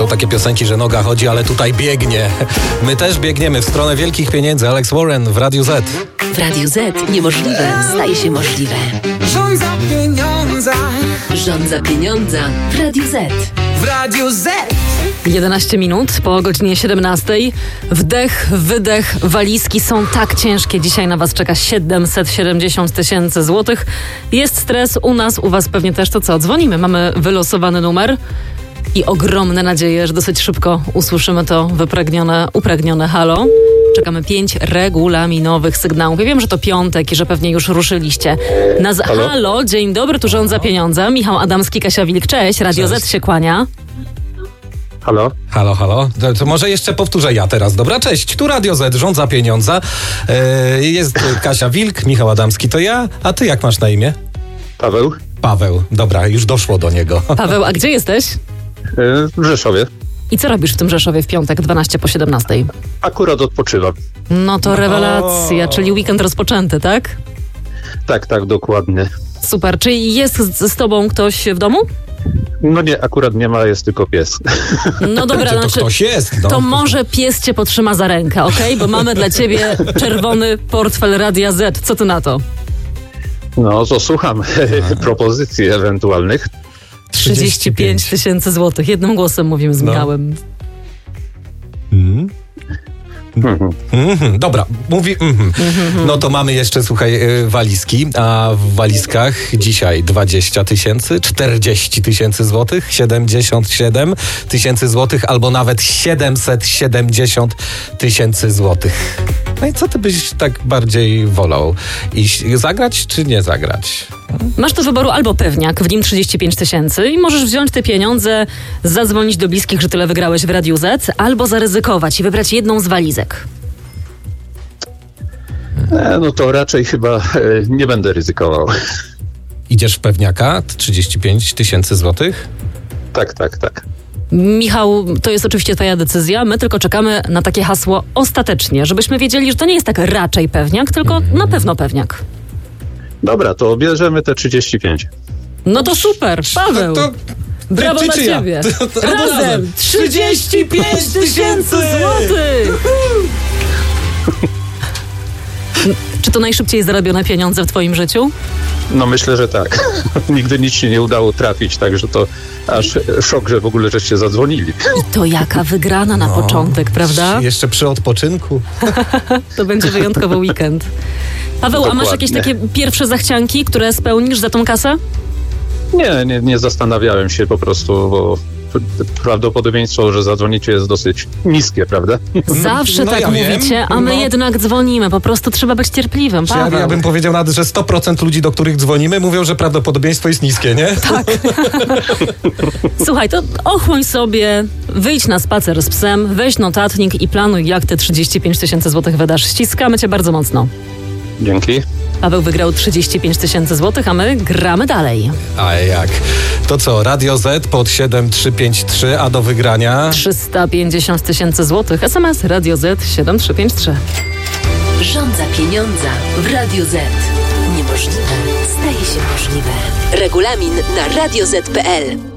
Są takie piosenki, że noga chodzi, ale tutaj biegnie. My też biegniemy w stronę wielkich pieniędzy. Alex Warren w Radiu Z. W Radiu Z niemożliwe staje się możliwe. Rządza pieniądza. Rządza pieniądza w Radiu Z. W Radiu Z. 11 minut po godzinie 17. Wdech, wydech, walizki są tak ciężkie. Dzisiaj na was czeka 770 000 złotych. Jest stres u nas, u was pewnie też. To co? Dzwonimy. Mamy wylosowany numer i ogromne nadzieje, że dosyć szybko usłyszymy to upragnione halo. Czekamy 5 regulaminowych sygnałów. Ja wiem, że to piątek i że pewnie już ruszyliście. Halo, dzień dobry, tu Rządza pieniądza. Michał Adamski, Kasia Wilk, cześć. Radio Z się kłania. Halo? Halo. To może jeszcze powtórzę ja teraz. Dobra, cześć. Tu Radio Z, Rządza pieniądza. Jest Kasia Wilk, Michał Adamski to ja. A ty jak masz na imię? Paweł. Dobra, już doszło do niego. Paweł, a gdzie jesteś? W Rzeszowie. I co robisz w tym Rzeszowie w piątek 12 po 17? Akurat odpoczywam. No to rewelacja, czyli weekend rozpoczęty, tak? Tak, dokładnie. Super. Czy jest z tobą ktoś w domu? No nie, akurat nie ma, jest tylko pies. No dobra, To ktoś jest. No. To może pies cię potrzyma za rękę, okej? Bo mamy dla ciebie czerwony portfel Radia Z. Co ty na to? No, to słucham propozycji ewentualnych. 35 000 złotych. Jednym głosem mówimy z Michałem. Dobra, No to mamy jeszcze, słuchaj, walizki, a w walizkach dzisiaj 20 000, 40 000 złotych, 77 000 złotych, albo nawet 770 000 złotych. No i co ty byś tak bardziej wolał? Iść zagrać czy nie zagrać? Masz do wyboru albo pewniak w nim 35 000 i możesz wziąć te pieniądze, zadzwonić do bliskich, że tyle wygrałeś w Radiu Z, albo zaryzykować i wybrać jedną z walizek. No to raczej chyba nie będę ryzykował. Idziesz w pewniaka, 35 000 złotych? Tak. Michał, to jest oczywiście twoja decyzja, my tylko czekamy na takie hasło ostatecznie, żebyśmy wiedzieli, że to nie jest tak raczej pewniak, tylko na pewno pewniak. Dobra, to bierzemy te 35. No to super, Paweł. Brawo dla ciebie. Razem 35 000 złotych. Czy to najszybciej zarobione pieniądze w twoim życiu? No myślę, że tak. Nigdy nic się nie udało trafić, także to aż szok, że w ogóle żeście zadzwonili. I to jaka wygrana na początek, prawda? Jeszcze przy odpoczynku. To będzie wyjątkowy weekend. Paweł, Dokładnie. a masz jakieś takie pierwsze zachcianki, które spełnisz za tą kasę? Nie zastanawiałem się po prostu, bo prawdopodobieństwo, że zadzwonicie jest dosyć niskie, prawda? Zawsze No tak ja mówicie, wiem. a my No. jednak dzwonimy. Po prostu trzeba być cierpliwym, Paweł. Ja bym powiedział nawet, że 100% ludzi, do których dzwonimy, mówią, że prawdopodobieństwo jest niskie, nie? Tak. Słuchaj, to ochłoń sobie, wyjdź na spacer z psem, weź notatnik i planuj, jak te 35 000 złotych wydasz. Ściskamy cię bardzo mocno. Dzięki. Paweł wygrał 35 000 złotych, a my gramy dalej. A jak? To co, Radio Z pod 7353, a do wygrania? 350 000 złotych. SMS Radio Z 7353. Rządza pieniądza w Radiu Z. Niemożliwe staje się możliwe. Regulamin na radioz.pl.